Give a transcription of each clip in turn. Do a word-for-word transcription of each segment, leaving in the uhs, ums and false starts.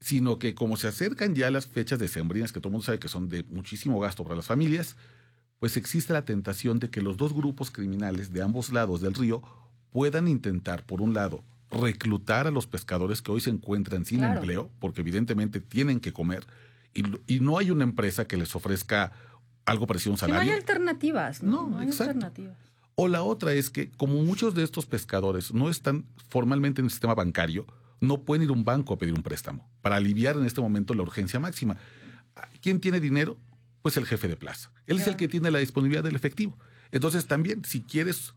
sino que como se acercan ya las fechas decembrinas, que todo el mundo sabe que son de muchísimo gasto para las familias, pues existe la tentación de que los dos grupos criminales de ambos lados del río puedan intentar, por un lado, reclutar a los pescadores que hoy se encuentran sin Claro. empleo, porque evidentemente tienen que comer, y, y no hay una empresa que les ofrezca algo parecido a un Que no salario. hay alternativas, ¿no? No, No hay exacto. alternativas. O la otra es que, como muchos de estos pescadores no están formalmente en el sistema bancario, no pueden ir a un banco a pedir un préstamo para aliviar en este momento la urgencia máxima. ¿Quién tiene dinero? Pues el jefe de plaza. Él es el que tiene la disponibilidad del efectivo. Entonces también, si quieres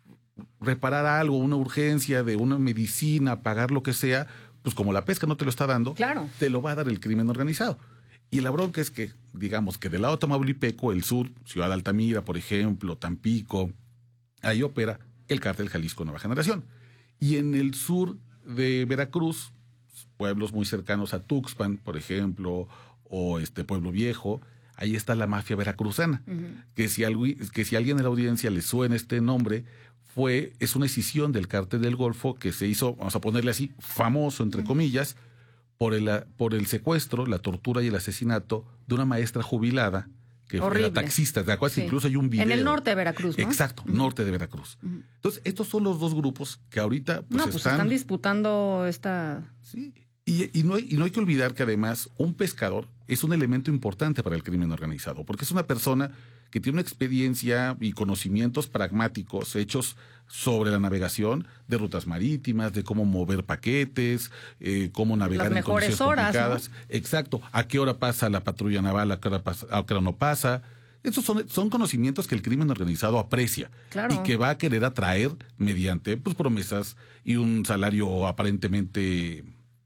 reparar algo, una urgencia de una medicina, pagar lo que sea, pues como la pesca no te lo está dando, Claro. te lo va a dar el crimen organizado. Y la bronca es que, digamos que del lado tamaulipeco, el sur, Ciudad de Altamira, por ejemplo, Tampico, ahí opera el cártel Jalisco Nueva Generación. Y en el sur de Veracruz, pueblos muy cercanos a Tuxpan, por ejemplo, o este Pueblo Viejo, ahí está la mafia veracruzana, uh-huh. que, si algo, que si a alguien en la audiencia le suena este nombre, fue, es una escisión del cártel del Golfo que se hizo, vamos a ponerle así, famoso, entre uh-huh. comillas, por el, por el secuestro, la tortura y el asesinato de una maestra jubilada que Horrible. Era taxista, ¿te acuerdas? Sí. Incluso hay un video. En el norte de Veracruz, ¿no? Exacto, uh-huh. norte de Veracruz. Uh-huh. Entonces, estos son los dos grupos que ahorita pues, no, pues están... están disputando esta... Sí, y, y, no hay, y no hay que olvidar que además un pescador es un elemento importante para el crimen organizado, porque es una persona que tiene una experiencia y conocimientos pragmáticos hechos sobre la navegación de rutas marítimas, de cómo mover paquetes, eh, cómo navegar Las en mejores condiciones horas, complicadas. ¿no? Exacto, a qué hora pasa la patrulla naval, a qué hora, pasa, a qué hora no pasa. Esos son, son conocimientos que el crimen organizado aprecia claro. y que va a querer atraer mediante pues, promesas y un salario aparentemente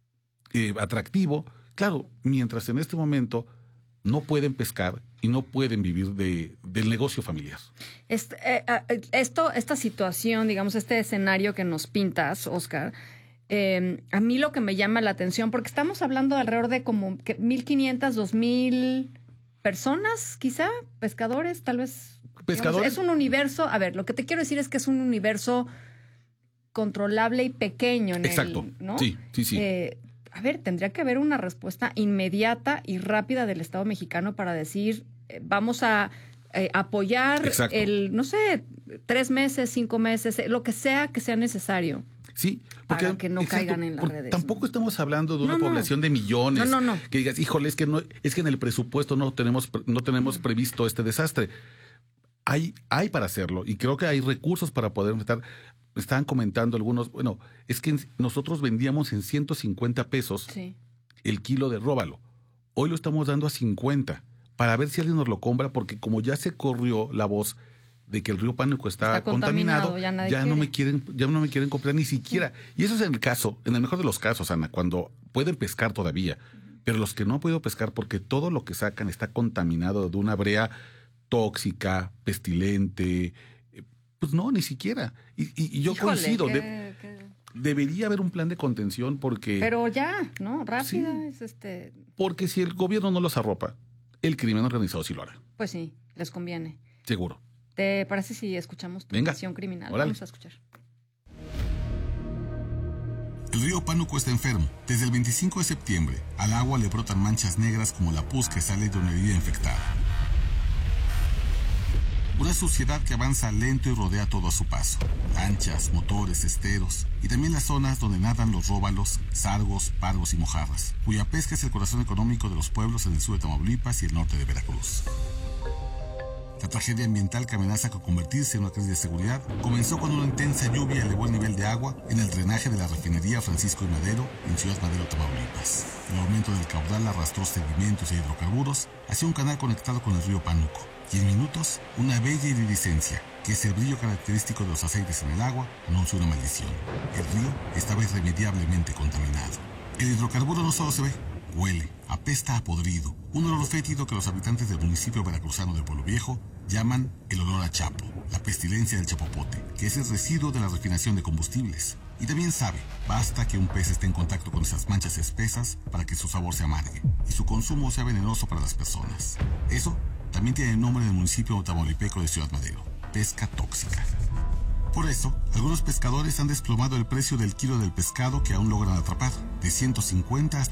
eh, atractivo. Claro, mientras en este momento no pueden pescar y no pueden vivir de, del negocio familiar. Este, eh, esto, esta situación, digamos, este escenario que nos pintas, Oscar, eh, a mí lo que me llama la atención, porque estamos hablando de alrededor de como mil quinientas, dos mil personas, quizá, pescadores, tal vez. Pescadores. Digamos, es un universo, a ver, lo que te quiero decir es que es un universo controlable y pequeño. En Exacto, el, ¿no? sí, sí, sí. Eh, a ver, tendría que haber una respuesta inmediata y rápida del Estado mexicano para decir, eh, vamos a eh, apoyar Exacto. el, no sé, tres meses, cinco meses, eh, lo que sea que sea necesario. Sí, porque, para que no exacto, caigan en las redes. Tampoco ¿no? estamos hablando de una no, no. población de millones. No, no, no. Que digas, híjole, es que no, es que en el presupuesto no tenemos, no tenemos previsto este desastre. Hay, hay para hacerlo y creo que hay recursos para poder estar. Estaban comentando algunos, bueno, es que nosotros vendíamos en ciento cincuenta pesos sí. el kilo de róbalo. Hoy lo estamos dando a cincuenta para ver si alguien nos lo compra, porque como ya se corrió la voz de que el río Pánuco está, está contaminado, contaminado, ya, ya no me quieren, ya no me quieren comprar ni siquiera. Sí. Y eso es en el caso, en el mejor de los casos, Ana, cuando pueden pescar todavía, pero los que no han podido pescar porque todo lo que sacan está contaminado de una brea tóxica, pestilente. Pues no, ni siquiera. Y, y, y yo Híjole, coincido. ¿qué, de, qué? Debería haber un plan de contención porque... Pero ya, ¿no? Rápida. Sí, es este... Porque si el gobierno no los arropa, el crimen organizado sí lo hará. Pues sí, les conviene. Seguro. ¿Te parece si escuchamos tu versión criminal? Órale. Vamos a escuchar. El río Pánuco está enfermo. Desde el veinticinco de septiembre, al agua le brotan manchas negras como la pus que sale de una herida infectada. Una suciedad que avanza lento y rodea todo a su paso. Lanchas, motores, esteros y también las zonas donde nadan los róbalos, sargos, pargos y mojarras, cuya pesca es el corazón económico de los pueblos en el sur de Tamaulipas y el norte de Veracruz. La tragedia ambiental que amenaza con convertirse en una crisis de seguridad comenzó cuando una intensa lluvia elevó el nivel de agua en el drenaje de la refinería Francisco y Madero en Ciudad Madero, Tamaulipas. El aumento del caudal arrastró sedimentos e hidrocarburos hacia un canal conectado con el río Pánuco. Y en minutos, una bella iridiscencia, que es el brillo característico de los aceites en el agua, anunció una maldición. El río estaba irremediablemente contaminado. El hidrocarburo no solo se ve, huele, apesta a podrido. Un olor fétido que los habitantes del municipio veracruzano de Pueblo Viejo llaman el olor a chapo, la pestilencia del chapopote, que es el residuo de la refinación de combustibles. Y también sabe, basta que un pez esté en contacto con esas manchas espesas para que su sabor se amargue y su consumo sea venenoso para las personas. Eso también tiene el nombre del municipio tamaulipeco de Ciudad Madero, pesca tóxica. Por eso, algunos pescadores han desplomado el precio del kilo del pescado que aún logran atrapar, de ciento cincuenta hasta